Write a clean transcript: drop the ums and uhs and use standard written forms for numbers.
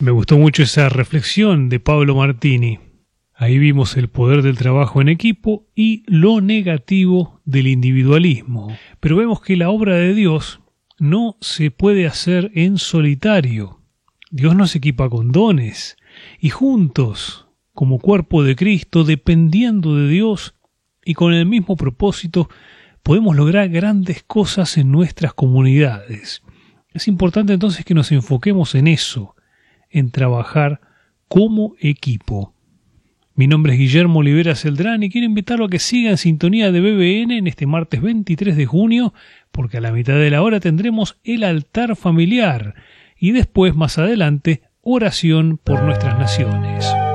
Me gustó mucho esa reflexión de Pablo Martini. Ahí vimos el poder del trabajo en equipo y lo negativo del individualismo. Pero vemos que la obra de Dios no se puede hacer en solitario. Dios nos equipa con dones y juntos, como cuerpo de Cristo, dependiendo de Dios y con el mismo propósito, podemos lograr grandes cosas en nuestras comunidades. Es importante entonces que nos enfoquemos en eso, en trabajar como equipo. Mi nombre es Guillermo Olivera Celdrán y quiero invitarlo a que siga en sintonía de BBN en este martes 23 de junio, porque a la mitad de la hora tendremos el altar familiar y después, más adelante, oración por nuestras naciones.